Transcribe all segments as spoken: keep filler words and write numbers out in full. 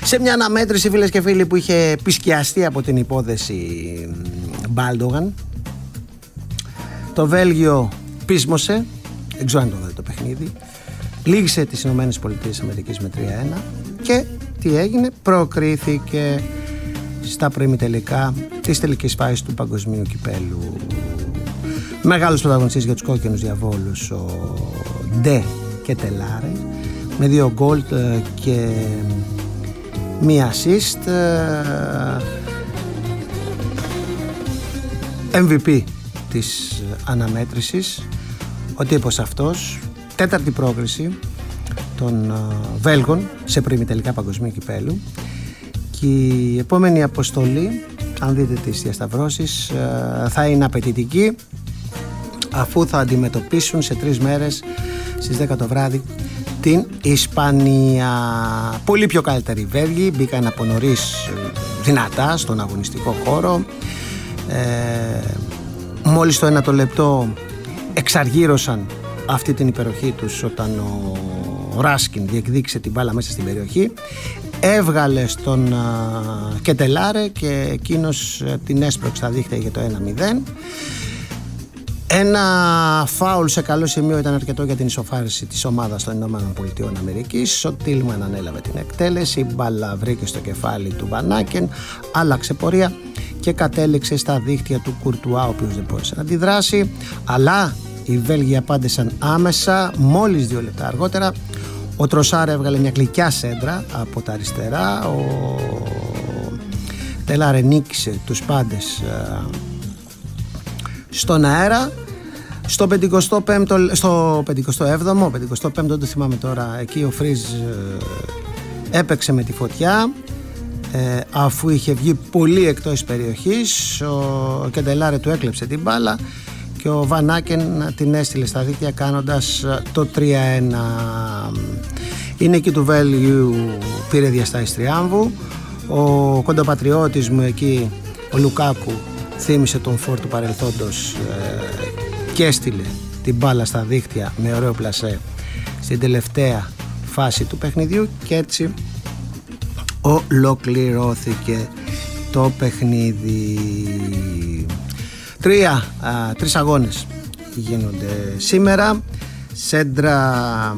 Σε μια αναμέτρηση, φίλες και φίλοι, που είχε πισκιαστεί από την υπόθεση Μπάλντογαν, το Βέλγιο πείσμωσε, δεν ξέρω αν το δει το παιχνίδι, λύγησε τις Ηνωμένες Πολιτείες Αμερικής με τρία ένα και τι έγινε, προκρίθηκε στα προημιτελικά της τελικής φάσης του Παγκοσμίου Κυπέλου. Μεγάλος πρωταγωνιστής για τους κόκκινους διαβόλους ο Ντε Κετελάρε, με δύο γκολ και μία assist, εμ βι πι της αναμέτρησης ο τύπος αυτός, τέταρτη πρόκριση των Βέλγων σε προημιτελικά Παγκοσμίου Κυπέλου. Και η επόμενη αποστολή, αν δείτε τις διασταυρώσεις, θα είναι απαιτητική, αφού θα αντιμετωπίσουν σε τρεις μέρες στις δέκα το βράδυ την Ισπανία. Πολύ πιο καλύτεροι οι Βέλγοι, μπήκαν από νωρίς δυνατά στον αγωνιστικό χώρο. ε, μόλις το ένα το λεπτό εξαργύρωσαν αυτή την υπεροχή τους όταν ο Ράσκιν διεκδίκησε την μπάλα μέσα στην περιοχή, έβγαλε στον Κετελάρε και εκείνος την έσπρωξε στα δίχτυα για το ένα μηδέν. Ένα φάουλ σε καλό σημείο ήταν αρκετό για την ισοφάριση της ομάδας των Ηνωμένων Πολιτειών Αμερικής. Ο Τίλμαν ανέλαβε την εκτέλεση, η μπάλα βρήκε στο κεφάλι του Βανάκεν, άλλαξε πορεία και κατέληξε στα δίχτυα του Κουρτουά, ο οποίος δεν μπορούσε να αντιδράσει, αλλά οι Βέλγοι απάντησαν άμεσα. Μόλις δύο λεπτά αργότερα ο Τροσάρ έβγαλε μια γλυκιά σέντρα από τα αριστερά, ο Τελάρε νίκησε τους πάντες στον αέρα. Στο πενηκοστό πέμπτο, στο πενηκοστό έβδομο, πενηκοστό πέμπτο δεν το θυμάμαι τώρα, εκεί ο Φρίζ έπαιξε με τη φωτιά, ε, αφού είχε βγει πολύ εκτός περιοχής. Ο Κεντελάρε του έκλεψε την μπάλα και ο Βανάκεν την έστειλε στα δίκτυα κάνοντας το τρία ένα. Η νίκη του Βέλγιου πήρε διαστάσεις τριάμβου. Ο κοντοπατριώτης μου εκεί, ο Λουκάκου, θύμισε τον φόρ του παρελθόντος ε, και έστειλε την μπάλα στα δίχτυα με ωραίο πλασέ στην τελευταία φάση του παιχνιδιού και έτσι ολοκληρώθηκε το παιχνίδι. Τρία, α, τρεις αγώνες γίνονται σήμερα. Σέντρα,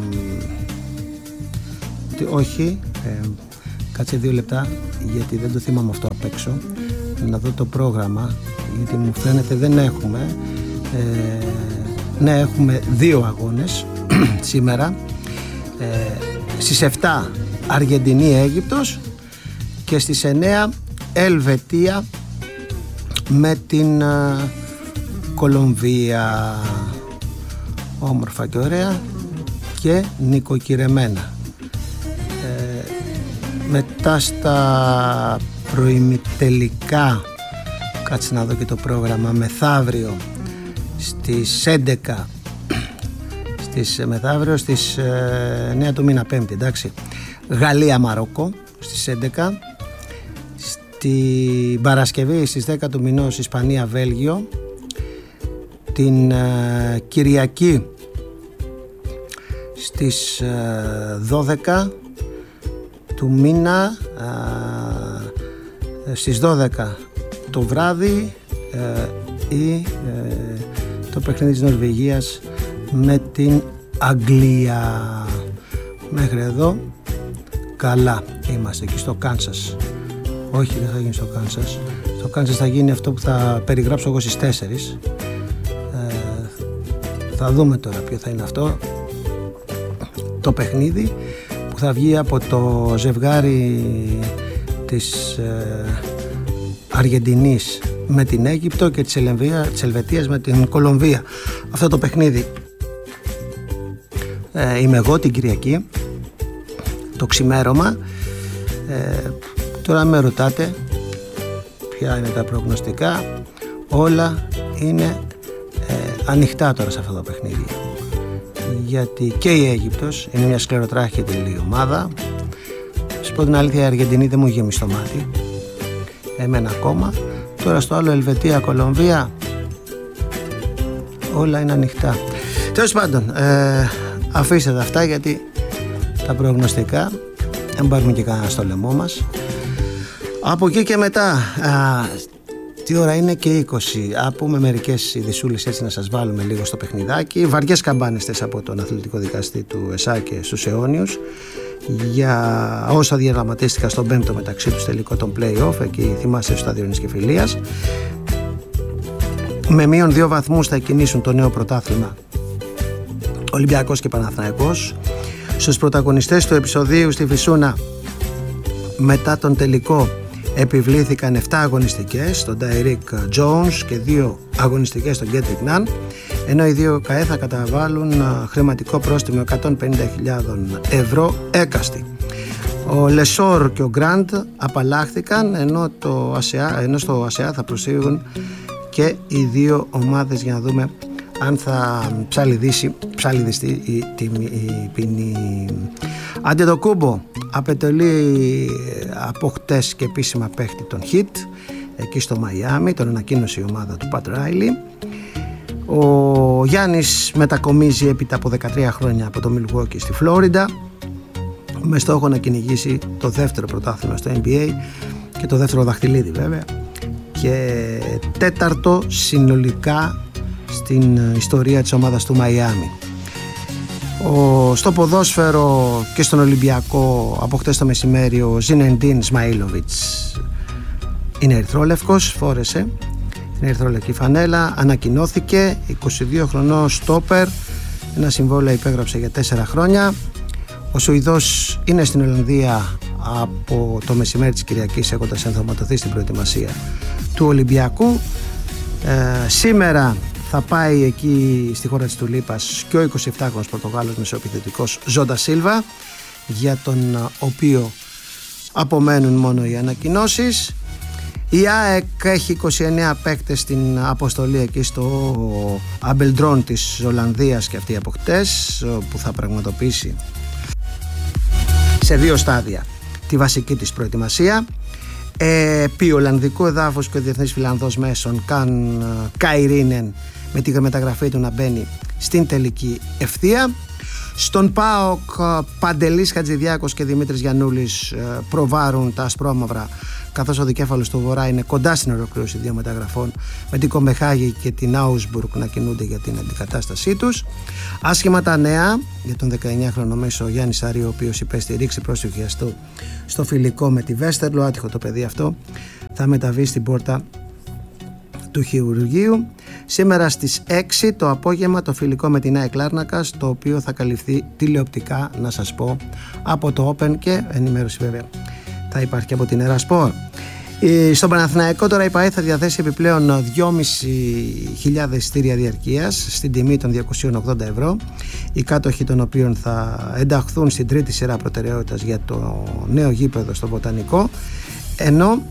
τι, όχι, ε, κάτσε δύο λεπτά γιατί δεν το θυμάμαι αυτό απ' έξω, να δω το πρόγραμμα γιατί μου φαίνεται δεν έχουμε. ε, ναι, έχουμε δύο αγώνες σήμερα. ε, στις επτά Αργεντινή-Αίγυπτος και στις εννέα Ελβετία με την uh, Κολομβία. Όμορφα και ωραία και νοικοκυρεμένα. ε, μετά στα προημιτελικά, κάτσε να δω και το πρόγραμμα, μεθαύριο στις έντεκα, στις, μεθαύριο στις ε, εννέα του μήνα, Πέμπτη, εντάξει, Γαλλία-Μαρόκο στις έντεκα. Την Παρασκευή στις δέκα του μηνός Ισπανία-Βέλγιο. Την ε, Κυριακή στις ε, δώδεκα του μήνα, ε, στις δώδεκα το βράδυ ε, ή ε, το παιχνίδι της Νορβηγίας με την Αγγλία. Μέχρι εδώ καλά είμαστε. Και στο Κάνσας, όχι, δεν θα γίνει στο Κάνσας. Στο Κάνσας θα γίνει αυτό που θα περιγράψω εγώ στις τέσσερις. Ε, θα δούμε τώρα ποιο θα είναι αυτό το παιχνίδι που θα βγει από το ζευγάρι της ε, Αργεντινής με την Αίγυπτο και της, Ελβία, της Ελβετίας με την Κολομβία. Αυτό το παιχνίδι ε, είμαι εγώ την Κυριακή το ξημέρωμα. ε, Τώρα με ρωτάτε ποια είναι τα προγνωστικά, όλα είναι ε, ανοιχτά τώρα σε αυτό το παιχνίδι, γιατί και η Αίγυπτος είναι μια σκληροτράχητη ομάδα. Σου πω την αλήθεια, η Αργεντινή δεν μου γέμισε το μάτι, εμένα ακόμα. Τώρα στο άλλο Ελβετία-Κολομβία όλα είναι ανοιχτά. Τέλος πάντων, ε, αφήστε τα αυτά γιατί τα προγνωστικά δεν πάρουμε και κανένα στο λαιμό μας. Από εκεί και μετά, α, τι ώρα είναι και είκοσι, α πούμε μερικές ειδισούλες έτσι να σας βάλουμε λίγο στο παιχνιδάκι. Βαριές καμπάνιστες από τον αθλητικό δικαστή του ΕΣΑ και στους αιώνιους για όσα διαδραματίστηκαν στον πέμπτο μεταξύ τους τελικό των play-off, εκεί θυμάστε στο στάδιο Νησκεφιλίας. Με μείον δύο βαθμούς θα εκκινήσουν το νέο πρωτάθλημα Ολυμπιακός και Παναθηναϊκός. Στους πρωταγωνιστές του επεισοδίου στη Φυσούνα μετά τον τελικό επιβλήθηκαν επτά αγωνιστικές στον Ντάιρικ Τζόουνς και δύο αγωνιστικές στον Κέντρικ Ναν, ενώ οι δύο ΚΑΕ θα καταβάλουν χρηματικό πρόστιμο εκατόν πενήντα χιλιάδες ευρώ έκαστη. Ο Λεσόρ και ο Γκραντ απαλλάχθηκαν, ενώ, το ΑΣΕΑ, ενώ στο ΑΣΕΑ θα προσφύγουν και οι δύο ομάδες για να δούμε αν θα ψαλιδιστεί η, η, η ποινή. Αντετοκούμπο απαιτελεί από χτες και επίσημα παίχτη τον Heat εκεί στο Μαϊάμι, τον ανακοίνωσε η ομάδα του Πατ Ράιλι. Ο Γιάννης μετακομίζει έπειτα από δεκατρία χρόνια από το Milwaukee στη Φλόριντα με στόχο να κυνηγήσει το δεύτερο πρωτάθλημα στο N B A και το δεύτερο δαχτυλίδι βέβαια και τέταρτο συνολικά στην ιστορία της ομάδας του Μαϊάμι. Ο, στο ποδόσφαιρο και στον Ολυμπιακό από χτες το μεσημέρι ο Ζινεντίν Σμαΐλοβιτς είναι ερυθρόλευκος, φόρεσε την ερυθρόλευκη φανέλα, ανακοινώθηκε, είκοσι δύο χρονών στόπερ, ένα συμβόλαιο υπέγραψε για τέσσερα χρόνια. Ο Σουηδός είναι στην Ολλανδία από το μεσημέρι της Κυριακής έχοντας ενθωματωθεί στην προετοιμασία του Ολυμπιακού. Ε, σήμερα θα πάει εκεί στη χώρα της Τουλίπας και ο εικοσιεπτάχρονος Πορτογάλος μεσοεπιθετικός Ζόντα Σίλβα, για τον οποίο απομένουν μόνο οι ανακοινώσεις. Η ΑΕΚ έχει είκοσι εννέα παίκτες στην αποστολή εκεί στο Αμπελντρόν της Ολλανδίας και αυτή από χτες, που θα πραγματοποιήσει σε δύο στάδια τη βασική της προετοιμασία. Επί Ολλανδικού εδάφους και ο Διεθνής Φιλανδός Μέσων Καν Καϊρίνεν με τη μεταγραφή του να μπαίνει στην τελική ευθεία. Στον ΠΑΟΚ Παντελής Χατζηδιάκος και Δημήτρης Γιαννούλης προβάρουν τα ασπρόμαυρα, καθώς ο δικέφαλος του Βορρά είναι κοντά στην ολοκλήρωση δύο μεταγραφών, με την Κομπεχάγη και την Άουσμπουργκ να κινούνται για την αντικατάστασή τους. Άσχημα τα νέα για τον δεκαεννιάχρονο μέσο Γιάννη Σαρή, ο οποίος υπέστη ρήξη πρόσφυγη στο, στο φιλικό με τη Βέστερλο, άτυχο το παιδί αυτό, θα μεταβεί στην πόρτα του χειρουργείου. Σήμερα στις έξι το απόγευμα το φιλικό με την ΑΕΚ Λάρνακας, το οποίο θα καλυφθεί τηλεοπτικά, να σας πω, από το Open, και ενημέρωση βέβαια θα υπάρχει και από την Ερασπορ. Στον Παναθηναϊκό τώρα η ΠΑΕ θα διαθέσει επιπλέον δυόμισι χιλιάδες εισιτήρια διαρκείας στην τιμή των διακόσια ογδόντα ευρώ, οι κάτοχοι των οποίων θα ενταχθούν στην τρίτη σειρά προτεραιότητας για το νέο γήπεδο στο Βοτανικό, ενώ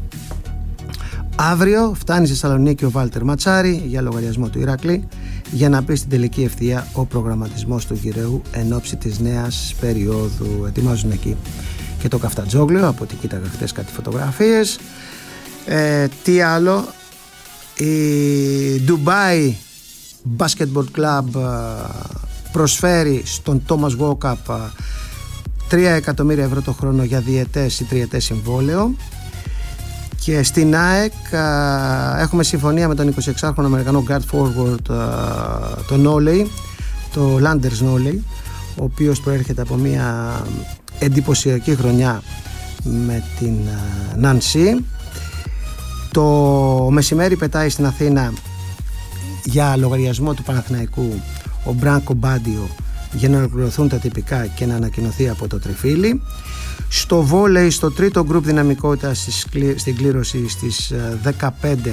αύριο φτάνει στη Θεσσαλονίκη ο Βάλτερ Ματσάρη για λογαριασμό του Ηρακλή για να πει στην τελική ευθεία ο προγραμματισμός του γυραίου εν ώψη της νέας περίοδου. Ετοιμάζουν εκεί και το Καφτατζόγλιο, από ό,τι κοίταγα χτες κάτι φωτογραφίες. Ε, τι άλλο, η Dubai Basketball Club προσφέρει στον Thomas Walkup τρία εκατομμύρια ευρώ το χρόνο για διετές ή τριετές συμβόλαιο. Και στην ΑΕΚ α, έχουμε συμφωνία με τον εικοσιεξάχρονο Αμερικανό guard forward α, τον Νόλεϊ, το Landers Νόλεϊ, ο οποίος προέρχεται από μια εντυπωσιακή χρονιά με την Νανσί. Το μεσημέρι πετάει στην Αθήνα για λογαριασμό του Παναθηναϊκού ο Μπράνκο Μπάντιο για να ολοκληρωθούν τα τυπικά και να ανακοινωθεί από το Τριφύλι. Στο βόλεϊ, στο τρίτο γκρουπ δυναμικότητας στην κλήρωση στις δεκαπέντε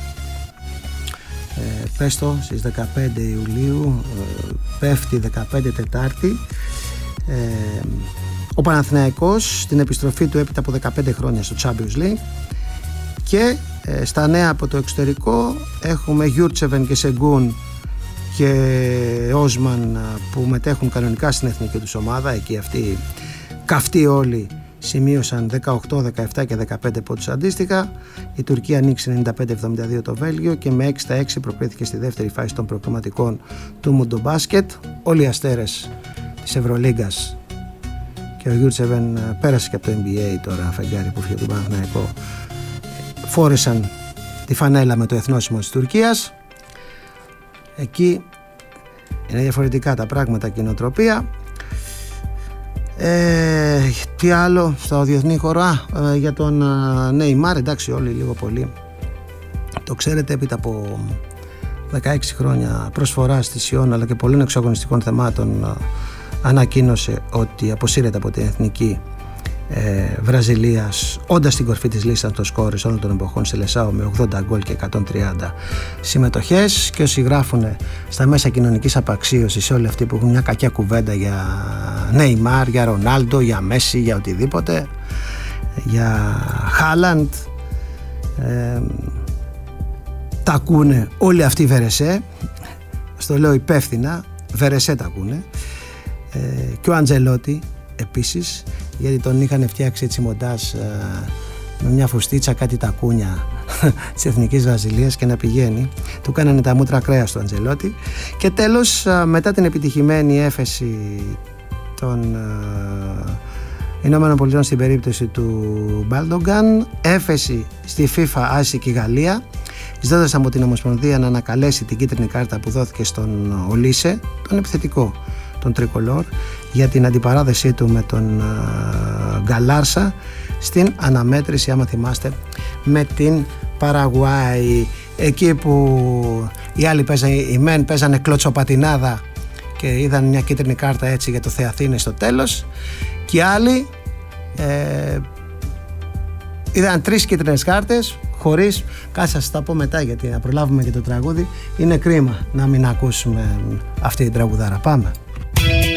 ε, πες το, στις δεκαπέντε Ιουλίου, ε, πέφτει δεκαπέντε Τετάρτη, ε, ο Παναθηναϊκός στην επιστροφή του έπειτα από δεκαπέντε χρόνια στο Champions League. Και ε, στα νέα από το εξωτερικό έχουμε Γιούρτσεβεν και Σεγκούν και Όσμαν που μετέχουν κανονικά στην εθνική τους ομάδα. Εκεί αυτοί καυτοί όλοι σημείωσαν δεκαοκτώ, δεκαεπτά και δεκαπέντε πόντους αντίστοιχα. Η Τουρκία ανοίξει ενενήντα πέντε εβδομήντα δύο το Βέλγιο και με έξι στα έξι προκρίθηκε στη δεύτερη φάση των προκριματικών του Μουντομπάσκετ. Όλοι οι αστέρες της Ευρωλίγκας και ο Γιούρτσεβεν πέρασε και από το N B A τώρα, φεγγάρι που φύγει από τον Παναθηναϊκό. Φόρεσαν τη φανέλα με το εθνόσημο της Τουρκίας. Εκεί είναι διαφορετικά τα πράγματα και η νοοτροπία. Ε, τι άλλο στο διεθνή χώρο? Α, ε, για τον Νέιμαρ, εντάξει, όλοι λίγο πολύ το ξέρετε, έπειτα από δεκαέξι χρόνια προσφορά στη Σιόν αλλά και πολλών εξαγωνιστικών θεμάτων, ανακοίνωσε ότι αποσύρεται από την εθνική ε, Βραζιλίας, όντας στην κορφή της λίστας των σκόρες όλων των εποχών σε Λεσάο με ογδόντα γκολ και εκατόν τριάντα συμμετοχές. Και όσοι γράφουν στα μέσα κοινωνικής απαξίωσης, όλοι αυτοί που έχουν μια κακιά κουβέντα για Νέιμαρ, για Ρονάλντο, για Μέση, για οτιδήποτε, για Χάλαντ, ε, τα ακούνε όλοι αυτοί οι Βερεσέ. Στο λέω υπεύθυνα, Βερεσέ τα ακούνε. Ε, και ο Αντζελότη επίσης, γιατί τον είχαν φτιάξει έτσι μοντάζ ε, με μια φουστίτσα, κάτι τακούνια της Εθνικής Βραζιλίας και να πηγαίνει. Του κάνανε τα μούτρα κρέας του Αντζελότη. Και τέλος, ε, μετά την επιτυχημένη έφεση των ε, Ηνωμένων Πολιτειών στην περίπτωση του Μπάλντογκαν, έφεση στη FIFA άσικη Γαλλία, ζητώντας από την Ομοσπονδία να ανακαλέσει την κίτρινη κάρτα που δόθηκε στον Ολίσε, τον επιθετικό, τον Τρικολόρ, για την αντιπαράθεσή του με τον uh, Γκαλάρσα στην αναμέτρηση, άμα θυμάστε, με την Παραγουάη, εκεί που οι άλλοι παίζανε, οι μεν παίζανε κλωτσοπατινάδα και είδαν μια κίτρινη κάρτα έτσι για το Θεαθήνε στο τέλος, και οι άλλοι ε, είδαν τρεις κίτρινες κάρτες χωρίς, κάτσε σας τα πω μετά γιατί να προλάβουμε και το τραγούδι, είναι κρίμα να μην ακούσουμε αυτή την τραγουδάρα. Πάμε.